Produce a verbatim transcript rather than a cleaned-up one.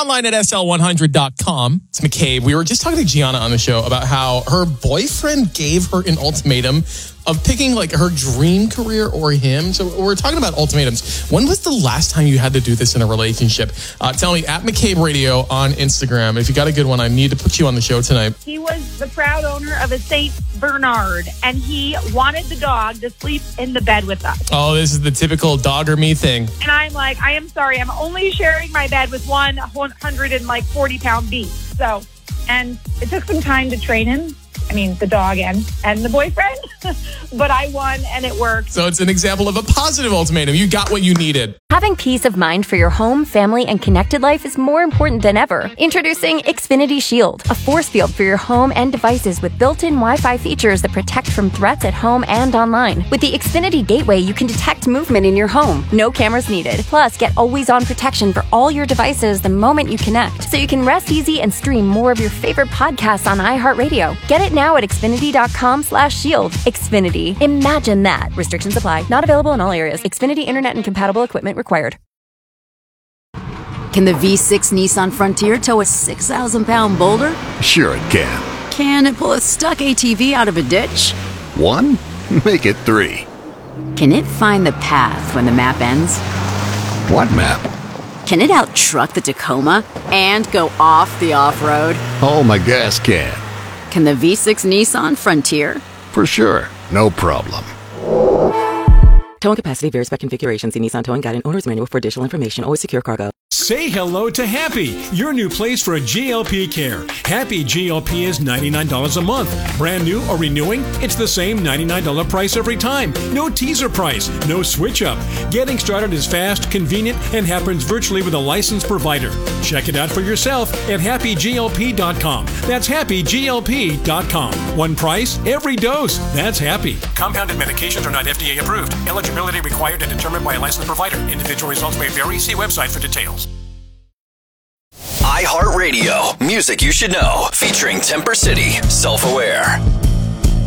online at S L one hundred dot com. It's McCabe. We were just talking to Gianna on the show about how her boyfriend gave her an ultimatum of picking like her dream career or him. So we're talking about ultimatums. When was the last time you had to do this in a relationship? Uh, tell me at McCabe Radio on Instagram. If you got a good one, I need to put you on the show tonight. He was the proud owner of a Saint Bernard, and he wanted the dog to sleep in the bed with us. Oh, this is the typical dog or me thing. And I'm like, I am sorry, I'm only sharing my bed with one one hundred forty pound beast. So, and it took some time to train him. I mean, the dog and, and the boyfriend, but I won and it worked. So it's an example of a positive ultimatum. You got what you needed. Having peace of mind for your home, family, and connected life is more important than ever. Introducing Xfinity Shield, a force field for your home and devices with built-in Wi-Fi features that protect from threats at home and online. With the Xfinity Gateway, you can detect movement in your home. No cameras needed. Plus, get always-on protection for all your devices the moment you connect, so you can rest easy and stream more of your favorite podcasts on iHeartRadio. Get it now at Xfinity.com slash shield. Xfinity. Imagine that. Restrictions apply. Not available in all areas. Xfinity Internet and compatible equipment required. Can the V six Nissan Frontier tow a six thousand pound boulder? Sure it can. Can it pull a stuck A T V out of a ditch? One? Make it three. Can it find the path when the map ends? What map? Can it out-truck the Tacoma and go off the off-road? Oh, my gas can. Can the V six Nissan Frontier? For sure. No problem. Towing capacity varies by configuration. See Nissan Towing Guide and Owner's Manual for additional information. Always secure cargo. Say hello to Happy, your new place for G L P care. Happy G L P is ninety-nine dollars a month. Brand new or renewing, it's the same ninety-nine dollars price every time. No teaser price, no switch up. Getting started is fast, convenient, and happens virtually with a licensed provider. Check it out for yourself at happy G L P dot com. That's happy G L P dot com. One price, every dose. That's Happy. Compounded medications are not F D A approved. Eligibility required and determined by a licensed provider. Individual results may vary. See website for details. iHeartRadio, music you should know, featuring Temper City, Self-Aware.